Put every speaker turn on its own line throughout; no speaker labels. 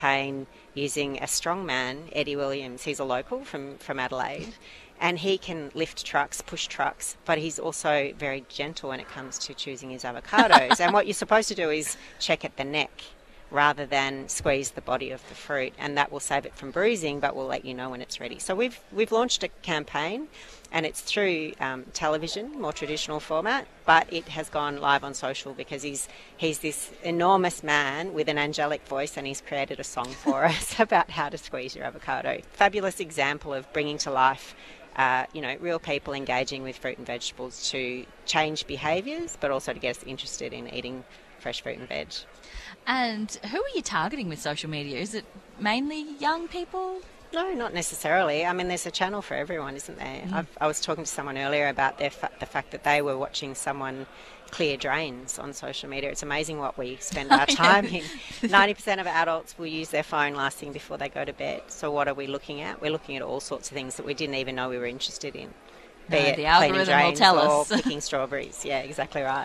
campaign using a strongman, Eddie Williams. He's a local from Adelaide, and he can lift trucks, push trucks, but he's also very gentle when it comes to choosing his avocados. And what you're supposed to do is check at the neck rather than squeeze the body of the fruit, and that will save it from bruising, but will let you know when it's ready. So we've launched a campaign, and it's through television, more traditional format, but it has gone live on social because he's this enormous man with an angelic voice, and he's created a song for us about how to squeeze your avocado. Fabulous example of bringing to life real people engaging with fruit and vegetables to change behaviours, but also to get us interested in eating fresh fruit and veg.
And who are you targeting with social media? Is it mainly young people?
No, not necessarily. I mean, there's a channel for everyone, isn't there? I was talking to someone earlier about the fact that they were watching someone clear drains on social media. It's amazing what we spend our time in. 90% of adults will use their phone last thing before they go to bed. So what are we looking at? We're looking at all sorts of things that we didn't even know we were interested in. Be it
the algorithm
cleaning
will tell
drains
us.
or picking strawberries. Yeah, exactly right.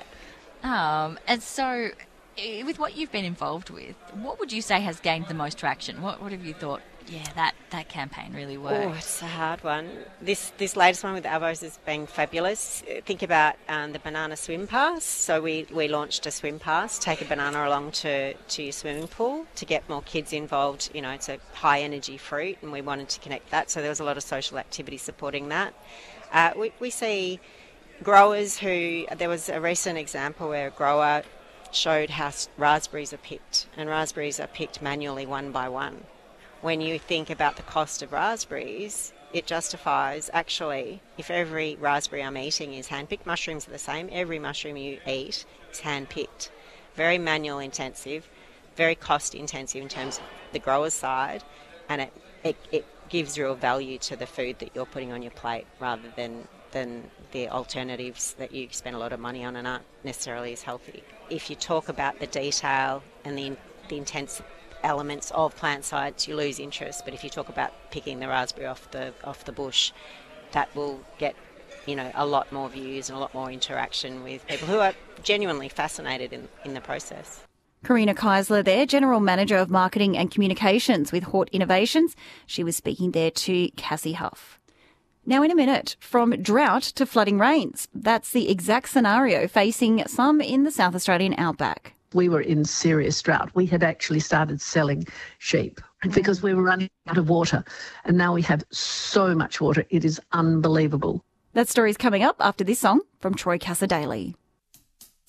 And so, with what you've been involved with, what would you say has gained the most traction? What have you thought? Yeah, that campaign really worked.
Oh, it's a hard one. This latest one with the avos has been fabulous. Think about the banana swim pass. So we launched a swim pass. Take a banana along to your swimming pool to get more kids involved. You know, it's a high energy fruit, and we wanted to connect that. So there was a lot of social activity supporting that. We see growers there was a recent example where a grower showed how raspberries are picked, and raspberries are picked manually one by one. When you think about the cost of raspberries, it justifies, actually, if every raspberry I'm eating is hand-picked. Mushrooms are the same. Every mushroom you eat is hand-picked. Very manual intensive, very cost intensive in terms of the grower's side, and it gives real value to the food that you're putting on your plate rather than the alternatives that you spend a lot of money on and aren't necessarily as healthy. If you talk about the detail and the intense elements of plant science, you lose interest. But if you talk about picking the raspberry off the bush, that will get a lot more views and a lot more interaction with people who are genuinely fascinated in the process.
Karina Keisler there, General Manager of Marketing and Communications with Hort Innovations. She was speaking there to Cassie Huff. Now, in a minute, from drought to flooding rains. That's the exact scenario facing some in the South Australian outback.
We were in serious drought. We had actually started selling sheep because we were running out of water. And now we have so much water. It is unbelievable.
That story's coming up after this song from Troy Cassar-Daley.